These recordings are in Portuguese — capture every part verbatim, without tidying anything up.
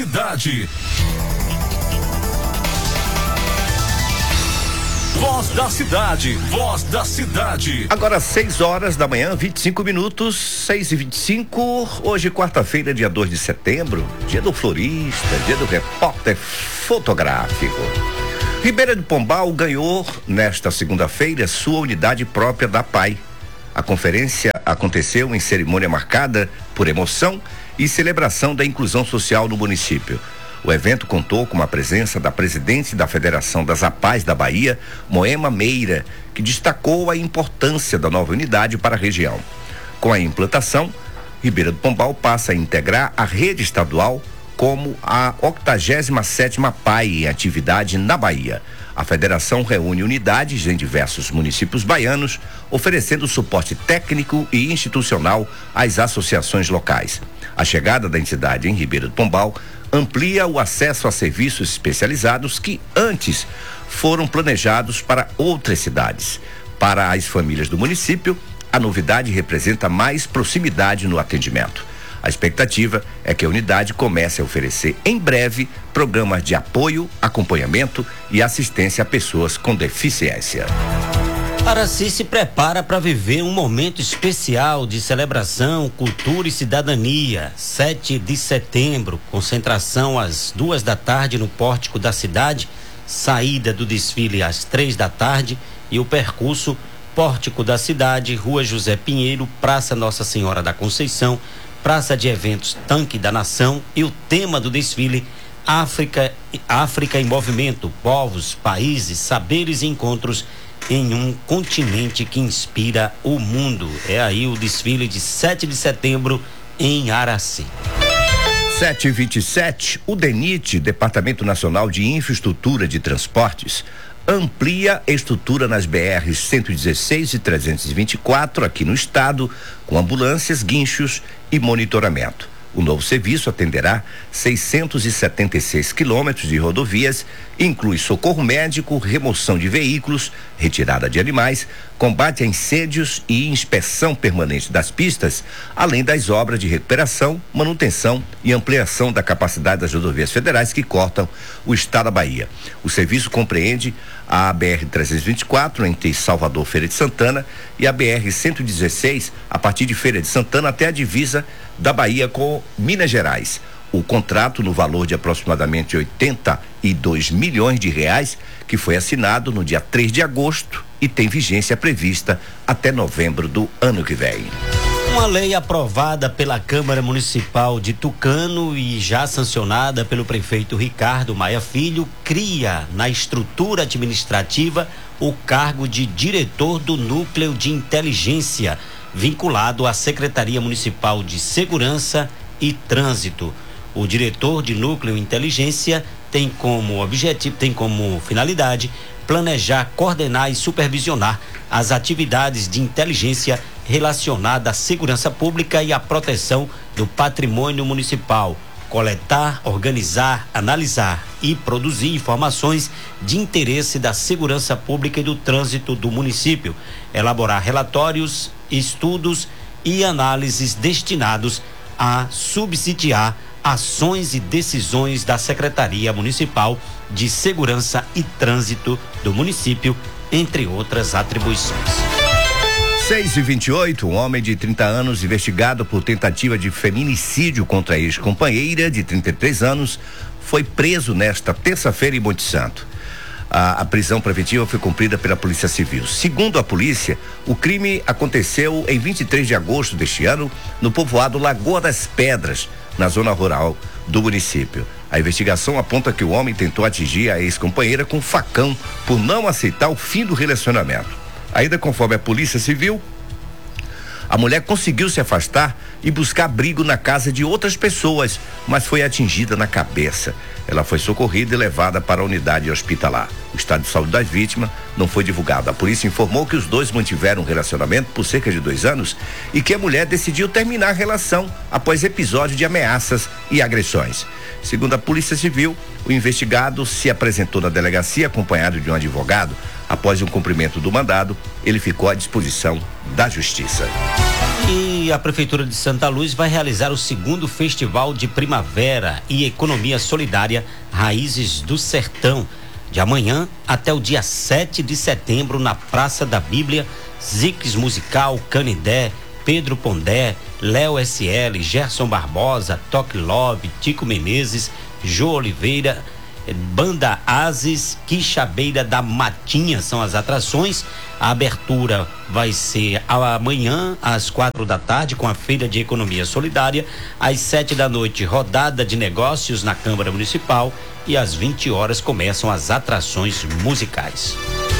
Cidade. Voz da cidade, voz da cidade. Agora seis horas da manhã, vinte e cinco minutos, seis e vinte e cinco. Hoje, quarta-feira, dia dois de setembro, dia do florista, dia do repórter fotográfico. Ribeira do Pombal ganhou, nesta segunda-feira, sua unidade própria da P A I. A conferência aconteceu em cerimônia marcada por emoção e celebração da inclusão social no município. O evento contou com a presença da presidente da Federação das A P A Is da Bahia, Moema Meira, que destacou a importância da nova unidade para a região. Com a implantação, Ribeira do Pombal passa a integrar a rede estadual como a octagésima sétima P A I em atividade na Bahia. A federação reúne unidades em diversos municípios baianos, oferecendo suporte técnico e institucional às associações locais. A chegada da entidade em Ribeira do Pombal amplia o acesso a serviços especializados que antes foram planejados para outras cidades. Para as famílias do município, a novidade representa mais proximidade no atendimento. A expectativa é que a unidade comece a oferecer em breve programas de apoio, acompanhamento e assistência a pessoas com deficiência. Araci se prepara para viver um momento especial de celebração, cultura e cidadania. sete de setembro, concentração às duas da tarde no pórtico da cidade, saída do desfile às três da tarde e o percurso pórtico da cidade, Rua José Pinheiro, Praça Nossa Senhora da Conceição, Praça de Eventos Tanque da Nação e o tema do desfile África, África em Movimento, povos, países, saberes e encontros em um continente que inspira o mundo. É aí o desfile de sete de setembro em Araci. sete e vinte e sete, o DENIT, Departamento Nacional de Infraestrutura de Transportes, amplia a estrutura nas B Rs cento e dezesseis e trezentos e vinte e quatro aqui no estado, com ambulâncias, guinchos e monitoramento. O novo serviço atenderá seiscentos e setenta e seis quilômetros de rodovias, inclui socorro médico, remoção de veículos, retirada de animais, combate a incêndios e inspeção permanente das pistas, além das obras de recuperação, manutenção e ampliação da capacidade das rodovias federais que cortam o estado da Bahia. O serviço compreende a B R trezentos e vinte e quatro entre Salvador, Feira de Santana, e a B R cento e dezesseis a partir de Feira de Santana até a divisa da Bahia com Minas Gerais. O contrato, no valor de aproximadamente oitenta e dois milhões de reais, que foi assinado no dia três de agosto e tem vigência prevista até novembro do ano que vem. Uma lei aprovada pela Câmara Municipal de Tucano e já sancionada pelo prefeito Ricardo Maia Filho cria na estrutura administrativa o cargo de diretor do Núcleo de Inteligência, vinculado à Secretaria Municipal de Segurança e Trânsito. O diretor de Núcleo Inteligência tem como objetivo, tem como finalidade planejar, coordenar e supervisionar as atividades de inteligência relacionadas à segurança pública e à proteção do patrimônio municipal, coletar, organizar, analisar e produzir informações de interesse da segurança pública e do trânsito do município, elaborar relatórios, estudos e análises destinados a subsidiar ações e decisões da Secretaria Municipal de Segurança e Trânsito do município, entre outras atribuições. seis e vinte e oito, um homem de trinta anos investigado por tentativa de feminicídio contra a ex-companheira de trinta e três anos foi preso nesta terça-feira em Monte Santo. A, a prisão preventiva foi cumprida pela Polícia Civil. Segundo a polícia, o crime aconteceu em vinte e três de agosto deste ano no povoado Lagoa das Pedras, na zona rural do município. A investigação aponta que o homem tentou atingir a ex-companheira com facão por não aceitar o fim do relacionamento. Ainda conforme a Polícia Civil, a mulher conseguiu se afastar e buscar abrigo na casa de outras pessoas, mas foi atingida na cabeça. Ela foi socorrida e levada para a unidade hospitalar. O estado de saúde das vítimas não foi divulgado. A polícia informou que os dois mantiveram um relacionamento por cerca de dois anos e que a mulher decidiu terminar a relação após episódios de ameaças e agressões. Segundo a Polícia Civil, o investigado se apresentou na delegacia acompanhado de um advogado. Após o cumprimento do mandado, ele ficou à disposição da Justiça. E hoje a Prefeitura de Santa Luz vai realizar o segundo Festival de Primavera e Economia Solidária Raízes do Sertão, de amanhã até o dia sete de setembro na Praça da Bíblia. Ziques Musical, Canindé, Pedro Pondé, Léo S L, Gerson Barbosa, Toque Love, Tico Menezes, Jô Oliveira, Banda Ases, Quixabeira da Matinha são as atrações. A abertura vai ser amanhã às quatro da tarde com a Feira de Economia Solidária, às sete da noite rodada de negócios na Câmara Municipal e às vinte horas começam as atrações musicais.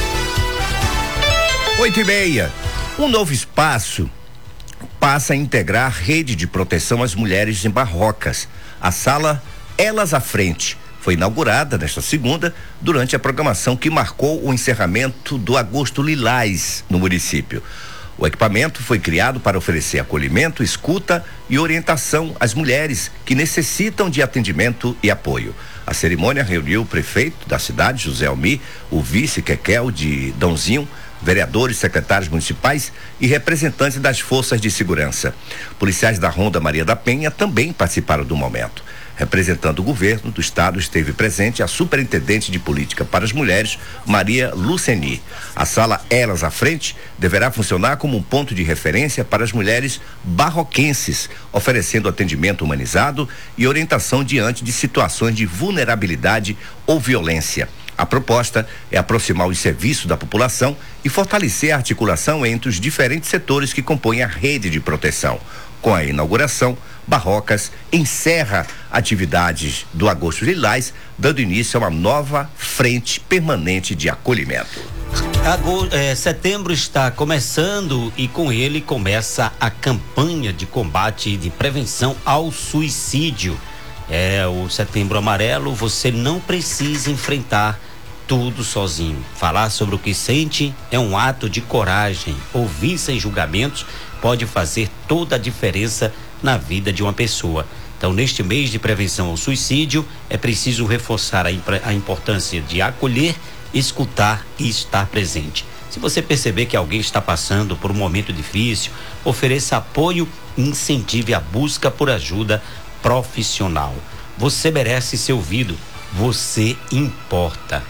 Oito e meia. Um novo espaço passa a integrar rede de proteção às mulheres em Barrocas. A sala Elas à Frente foi inaugurada nesta segunda durante a programação que marcou o encerramento do Agosto Lilás no município. O equipamento foi criado para oferecer acolhimento, escuta e orientação às mulheres que necessitam de atendimento e apoio. A cerimônia reuniu o prefeito da cidade, José Almi, o vice Quequel de Dãozinho, vereadores, secretários municipais e representantes das forças de segurança. Policiais da Ronda Maria da Penha também participaram do momento. Representando o governo do estado, esteve presente a superintendente de política para as mulheres, Maria Luceni. A sala Elas à Frente deverá funcionar como um ponto de referência para as mulheres barroquenses, oferecendo atendimento humanizado e orientação diante de situações de vulnerabilidade ou violência. A proposta é aproximar os serviços da população e fortalecer a articulação entre os diferentes setores que compõem a rede de proteção. Com a inauguração, Barrocas encerra atividades do Agosto Lilás, dando início a uma nova frente permanente de acolhimento. Agosto, é, setembro está começando e com ele começa a campanha de combate e de prevenção ao suicídio. É o Setembro Amarelo. Você não precisa enfrentar tudo sozinho. Falar sobre o que sente é um ato de coragem. Ouvir sem julgamentos pode fazer toda a diferença na vida de uma pessoa. Então, neste mês de prevenção ao suicídio, é preciso reforçar a, impre- a importância de acolher, escutar e estar presente. Se você perceber que alguém está passando por um momento difícil, ofereça apoio e incentive a busca por ajuda profissional. Você merece ser ouvido. Você importa.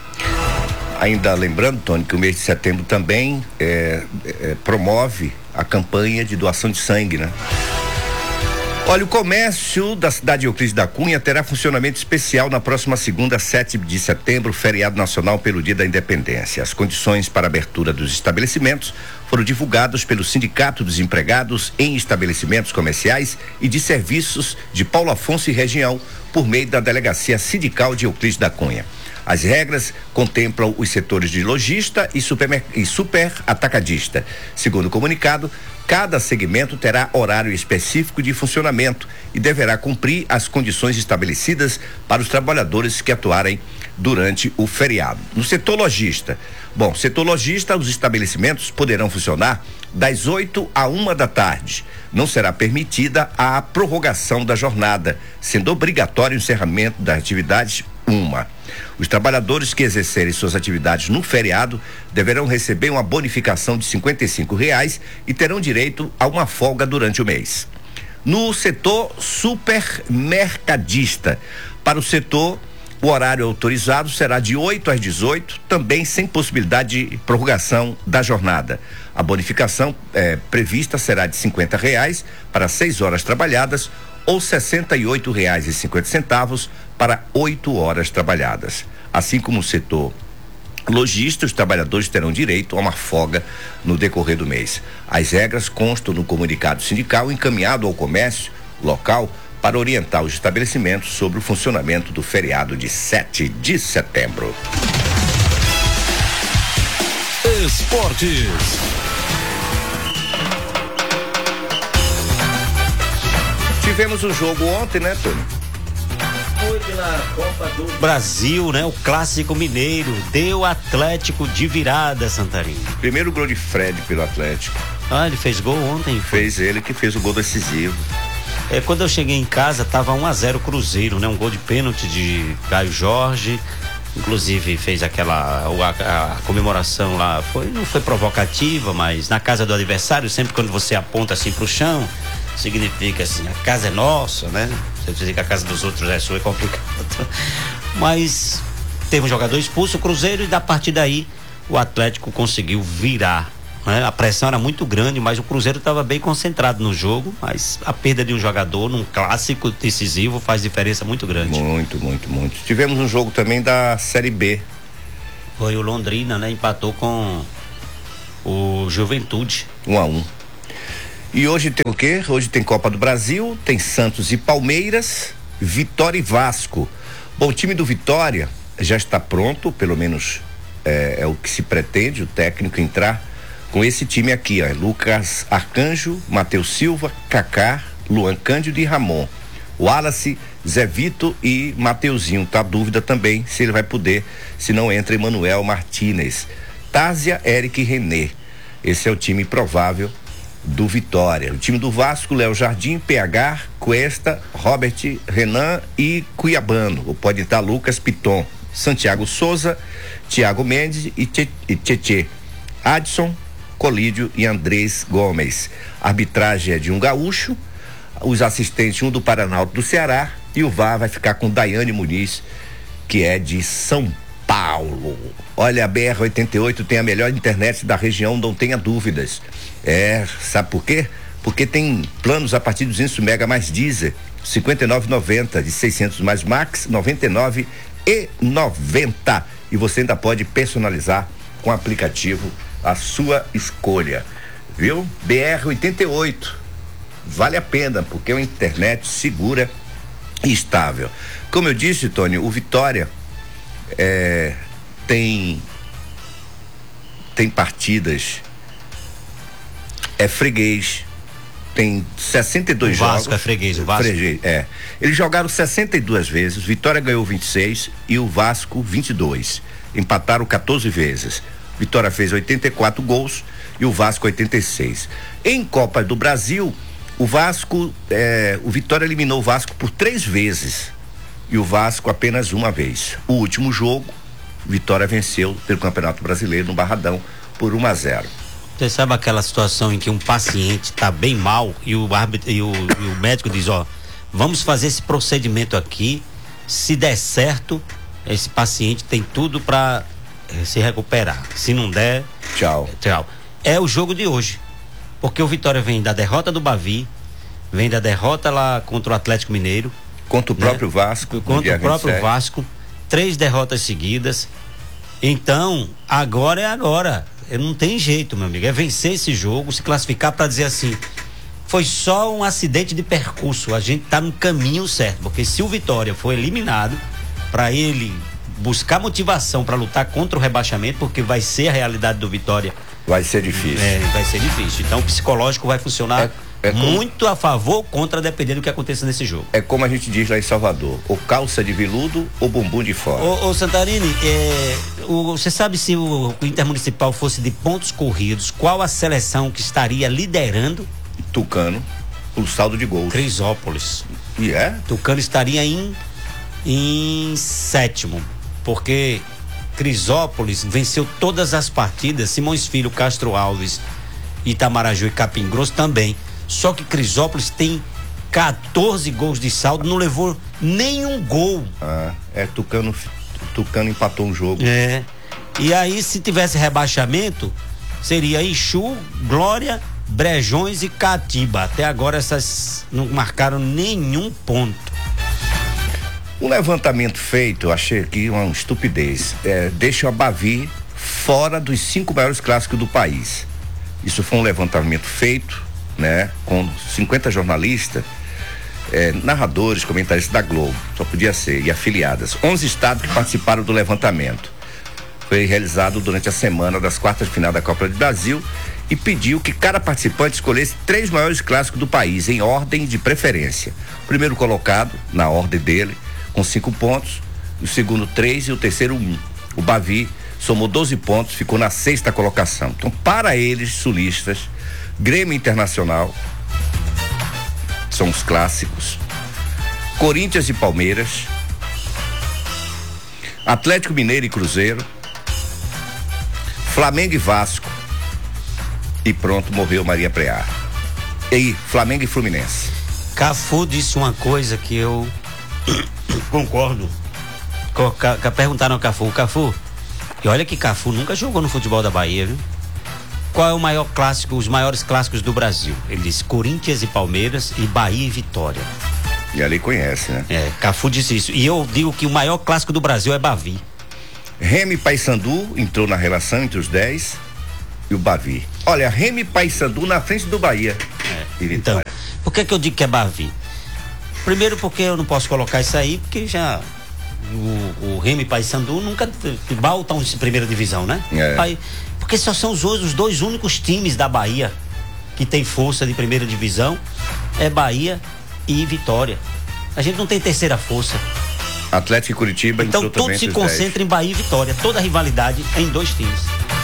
Ainda lembrando, Tony, que o mês de setembro também é, é, promove a campanha de doação de sangue, né? Olha, o comércio da cidade de Euclides da Cunha terá funcionamento especial na próxima segunda, sete de setembro, feriado nacional pelo Dia da Independência. As condições para a abertura dos estabelecimentos foram divulgadas pelo Sindicato dos Empregados em Estabelecimentos Comerciais e de Serviços de Paulo Afonso e região, por meio da Delegacia Sindical de Euclides da Cunha. As regras contemplam os setores de lojista e, supermer... e super atacadista. Segundo o comunicado, cada segmento terá horário específico de funcionamento e deverá cumprir as condições estabelecidas para os trabalhadores que atuarem durante o feriado. No setor lojista, bom, setor lojista, os estabelecimentos poderão funcionar das oito à uma da tarde. Não será permitida a prorrogação da jornada, sendo obrigatório o encerramento das atividades uma. Os trabalhadores que exercerem suas atividades no feriado deverão receber uma bonificação de cinquenta e cinco reais e terão direito a uma folga durante o mês. No setor supermercadista, para o setor, o horário autorizado será de oito às dezoito, também sem possibilidade de prorrogação da jornada. A bonificação eh, prevista será de cinquenta reais para seis horas trabalhadas ou sessenta e oito reais e cinquenta centavos para oito horas trabalhadas. Assim como o setor lojista, os trabalhadores terão direito a uma folga no decorrer do mês. As regras constam no comunicado sindical encaminhado ao comércio local para orientar os estabelecimentos sobre o funcionamento do feriado de sete de setembro. Esportes. Tivemos um jogo ontem, né, Tony? Foi pela Copa do Brasil, né? O Clássico Mineiro deu Atlético de virada, Santarém. Primeiro gol de Fred pelo Atlético. Ah, ele fez gol ontem? Foi? Fez ele que fez o gol decisivo. É, quando eu cheguei em casa, tava um a zero Cruzeiro, né? Um gol de pênalti de Caio Jorge. inclusive fez aquela a, a comemoração lá, foi, não foi provocativa, mas na casa do adversário, sempre quando você aponta assim pro chão, significa assim, a casa é nossa, né? Você dizer que a casa dos outros é sua é complicado. Mas teve um jogador expulso, o Cruzeiro, e da partir daí o Atlético conseguiu virar, né? A pressão era muito grande, mas o Cruzeiro estava bem concentrado no jogo, mas a perda de um jogador num clássico decisivo faz diferença muito grande. Muito, muito, muito. Tivemos um jogo também da Série B. Foi o Londrina, né? Empatou com o Juventude. Um a um. E hoje tem o quê? Hoje tem Copa do Brasil, tem Santos e Palmeiras, Vitória e Vasco. Bom, o time do Vitória já está pronto, pelo menos é, é o que se pretende, o técnico entrar com esse time aqui, ó, Lucas Arcanjo, Matheus Silva, Kaká, Luan Cândido e Ramon. Wallace, Zé Vito e Mateuzinho. Tá dúvida também se ele vai poder, se não entra Emanuel Martínez. Tázia, Eric e Renê. Esse é o time provável do Vitória. O time do Vasco, Léo Jardim, P H, Cuesta, Robert, Renan e Cuiabano. Ou pode estar Lucas Piton, Santiago Souza, Thiago Mendes e Tietê, Adson, Colídio e Andrés Gomes. A arbitragem é de um gaúcho, os assistentes um do Paraná, outro do Ceará, e o V A R vai ficar com Daiane Muniz, que é de São Paulo. Olha, a B R oitenta e oito tem a melhor internet da região, não tenha dúvidas. É, sabe por quê? Porque tem planos a partir de duzentos mega mais diesel, cinquenta e nove reais e noventa centavos, de seiscentos mais max, noventa e nove reais e noventa centavos. E você ainda pode personalizar com o aplicativo a sua escolha, viu? B R oitenta e oito, vale a pena, porque é uma internet segura e estável. Como eu disse, Tony, o Vitória é, tem tem partidas, é freguês, tem sessenta e dois o Vasco jogos. É freguês, o Vasco. Freguês, é. Eles jogaram sessenta e duas vezes, Vitória ganhou vinte e seis e o Vasco vinte e dois. Empataram quatorze vezes. Vitória fez oitenta e quatro gols e o Vasco oitenta e seis. Em Copa do Brasil, o Vasco, é, o Vitória eliminou o Vasco por três vezes e o Vasco apenas uma vez. O último jogo, Vitória venceu pelo Campeonato Brasileiro no Barradão por um a zero. Você sabe aquela situação em que um paciente está bem mal e o árbitro e o, e o médico diz, ó, vamos fazer esse procedimento aqui, se der certo, esse paciente tem tudo para eh, se recuperar. Se não der, tchau. Tchau. É o jogo de hoje. Porque o Vitória vem da derrota do Bavi, vem da derrota lá contra o Atlético Mineiro, contra o né? próprio Vasco, contra o próprio Vasco, três derrotas seguidas. Então, agora é agora. Não tem jeito, meu amigo. É vencer esse jogo, se classificar para dizer assim, foi só um acidente de percurso. A gente tá no caminho certo, porque se o Vitória for eliminado, para ele buscar motivação para lutar contra o rebaixamento, porque vai ser a realidade do Vitória. Vai ser difícil. É, vai ser difícil. Então o psicológico vai funcionar é, é muito como, a favor ou contra, dependendo do que aconteça nesse jogo. É como a gente diz lá em Salvador, ou calça de veludo ou bumbum de fora. Ô, ô Santarini, é, o, você sabe se o, o Intermunicipal fosse de pontos corridos, qual a seleção que estaria liderando? Tucano, o saldo de gols. Crisópolis. E é? Tucano estaria em em sétimo, porque Crisópolis venceu todas as partidas, Simões Filho, Castro Alves, Itamaraju e Capim Grosso também, só que Crisópolis tem quatorze gols de saldo, não levou nenhum gol. Ah, é, Tucano, Tucano empatou um jogo. É, e aí se tivesse rebaixamento, seria Ixu, Glória, Brejões e Catiba. Até agora essas não marcaram nenhum ponto. Um levantamento feito, eu achei aqui uma estupidez, é, deixa o Bavi fora dos cinco maiores clássicos do país. Isso foi um levantamento feito, né, com cinquenta jornalistas, é, narradores, comentaristas da Globo, só podia ser, e afiliadas. onze estados que participaram do levantamento. Foi realizado durante a semana das quartas de final da Copa do Brasil e pediu que cada participante escolhesse três maiores clássicos do país, em ordem de preferência. O primeiro colocado, na ordem dele, com cinco pontos, o segundo três e o terceiro um. O Bavi somou doze pontos, ficou na sexta colocação. Então, para eles, sulistas, Grêmio Internacional são os clássicos, Corinthians e Palmeiras, Atlético Mineiro e Cruzeiro, Flamengo e Vasco, e pronto, morreu Maria Preá. E aí, Flamengo e Fluminense. Cafu disse uma coisa que eu concordo. Perguntaram ao Cafu, Cafu, e olha que Cafu nunca jogou no futebol da Bahia, viu? Qual é o maior clássico, os maiores clássicos do Brasil? Ele disse Corinthians e Palmeiras e Bahia e Vitória. E ali conhece, né? É, Cafu disse isso. E eu digo que o maior clássico do Brasil é Bavi. Remy e Paysandu entrou na relação entre os dez e o Bavi. Olha, Remy e Paysandu na frente do Bahia. É, então, por que que eu digo que é Bavi? Primeiro porque eu não posso colocar isso aí, porque já o, o Remy e Paysandu nunca voltam em primeira divisão, né? É. Aí, porque só são os, os dois únicos times da Bahia que tem força de primeira divisão, é Bahia e Vitória. A gente não tem terceira força. Atlético e Curitiba. Então tudo se concentra em Bahia e Vitória. Toda a rivalidade em dois times.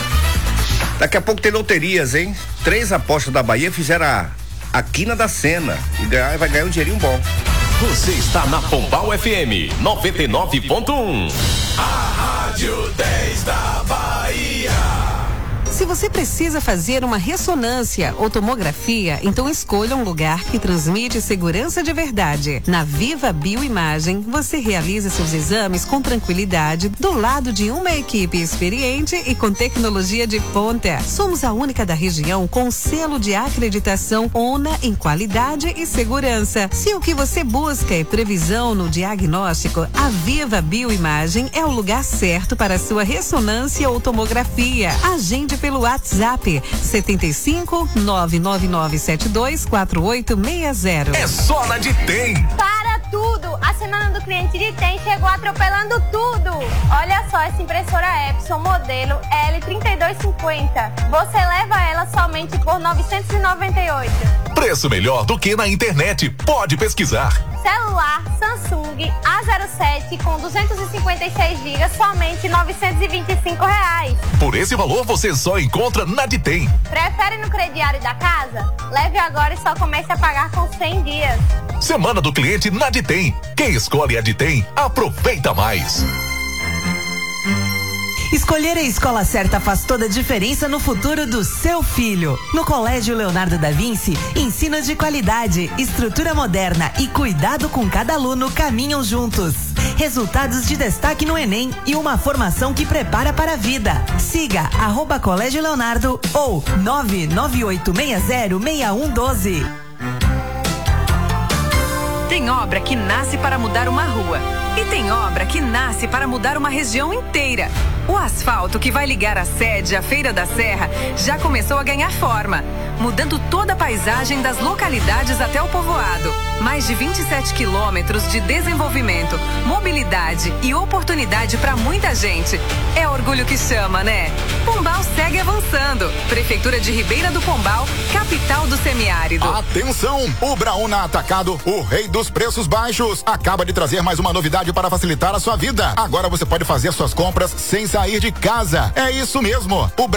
Daqui a pouco tem loterias, hein? Três apostas da Bahia fizeram a, a quina da cena e ganhar, vai ganhar um dinheirinho bom. Você está na Pombal F M noventa e nove ponto um. A Rádio dez da Bahia. Se você precisa fazer uma ressonância ou tomografia, então escolha um lugar que transmite segurança de verdade. Na Viva Bioimagem, você realiza seus exames com tranquilidade, do lado de uma equipe experiente e com tecnologia de ponta. Somos a única da região com selo de acreditação ONA em qualidade e segurança. Se o que você busca é previsão no diagnóstico, a Viva Bioimagem é o lugar certo para a sua ressonância ou tomografia. Agende pelo WhatsApp setenta e cinco, nove nove nove sete dois, quatro oito seis zero. É só na Ditem. Para tudo! A semana do cliente Ditem chegou atropelando tudo. Olha só essa impressora Epson modelo L trinta e dois cinquenta. Você leva ela somente por novecentos e noventa e oito. Preço melhor do que na internet. Pode pesquisar. Celular Samsung A zero sete com duzentos e cinquenta e seis gigas, somente novecentos e vinte e cinco reais. Por esse valor você só encontra na Ditem. Prefere no crediário da casa? Leve agora e só comece a pagar com cem dias. Semana do cliente na Ditem. Quem escolhe a Ditem, aproveita mais. Escolher a escola certa faz toda a diferença no futuro do seu filho. No Colégio Leonardo da Vinci, ensino de qualidade, estrutura moderna e cuidado com cada aluno caminham juntos. Resultados de destaque no Enem e uma formação que prepara para a vida. Siga arroba Colégio Leonardo ou nove nove oito seis zero seis um um doze. Tem obra que nasce para mudar uma rua. E tem obra que nasce para mudar uma região inteira. O asfalto que vai ligar a sede à Feira da Serra já começou a ganhar forma, mudando toda a paisagem das localidades até o povoado. Mais de vinte e sete quilômetros de desenvolvimento, mobilidade e oportunidade para muita gente. É orgulho que chama, né? Pombal segue avançando. Prefeitura de Ribeira do Pombal, capital do semiárido. Atenção! O Brauna Atacado, o rei dos preços baixos, acaba de trazer mais uma novidade para facilitar a sua vida. Agora você pode fazer suas compras sem sair de casa. É isso mesmo. O Brauna